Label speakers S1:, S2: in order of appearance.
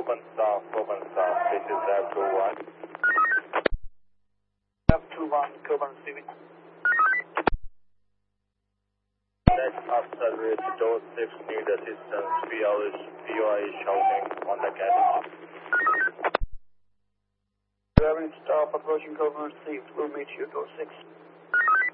S1: Coburn South, this is F21.
S2: F21, Coburn receiving.
S1: Next after with door 6 need assistance, POI is shouting on the cat.
S2: Driving stop approaching Coburn received. We'll meet you door 6.